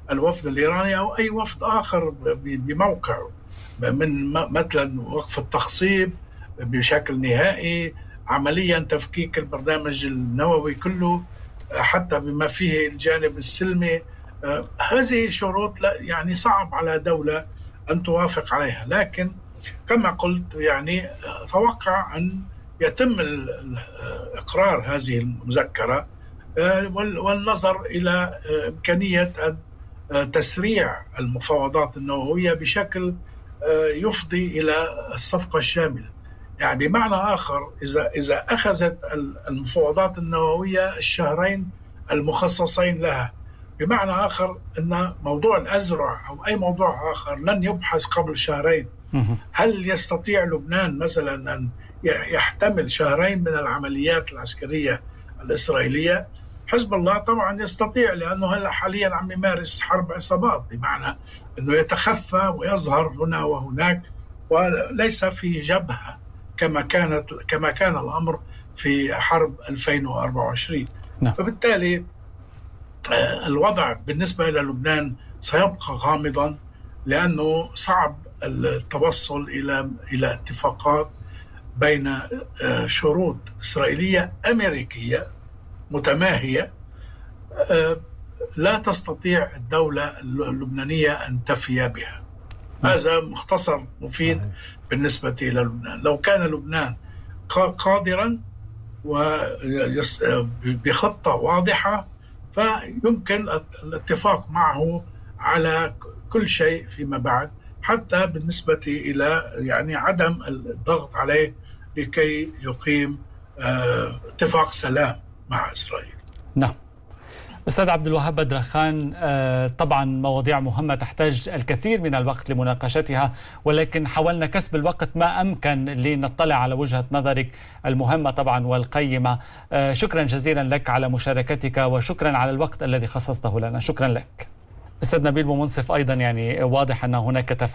الوفد الإيراني أو أي وفد آخر بموقعه، من مثلا وقف التخصيب بشكل نهائي، عمليا تفكيك البرنامج النووي كله، حتى بما فيه الجانب السلمي. هذه شروط يعني صعب على دولة أن توافق عليها، لكن كما قلت يعني أتوقع أن يتم إقرار هذه المذكرة والنظر إلى إمكانية تسريع المفاوضات النووية بشكل يفضي إلى الصفقة الشاملة. يعني بمعنى آخر، إذا أخذت المفاوضات النووية الشهرين المخصصين لها، بمعنى آخر أن موضوع الأزرع أو أي موضوع آخر لن يبحث قبل شهرين. هل يستطيع لبنان مثلا أن يحتمل شهرين من العمليات العسكرية الإسرائيلية؟ حزب الله طبعا يستطيع، لأنه هلا حاليا عم يمارس حرب عصابات، بمعنى أنه يتخفى ويظهر هنا وهناك، وليس في جبهة كما كان الأمر في حرب 2024. فبالتالي الوضع بالنسبة إلى لبنان سيبقى غامضا، لأنه صعب التوصل إلى اتفاقات بين شروط إسرائيلية أمريكية متماهية لا تستطيع الدولة اللبنانية أن تفي بها. هذا مختصر مفيد بالنسبة إلى لبنان. لو كان لبنان قادرا وبخطة واضحة فيمكن الاتفاق معه على كل شيء فيما بعد، حتى بالنسبة إلى يعني عدم الضغط عليه لكي يقيم اتفاق سلام مع إسرائيل. نعم. أستاذ عبد الوهاب بدرخان، طبعا مواضيع مهمة تحتاج الكثير من الوقت لمناقشتها، ولكن حاولنا كسب الوقت ما أمكن لنطلع على وجهة نظرك المهمة طبعا والقيمة. شكرا جزيلا لك على مشاركتك، وشكرا على الوقت الذي خصصته لنا. شكرا لك. أستاذ نبيل بومنصف، أيضا يعني واضح أن هناك تفاعل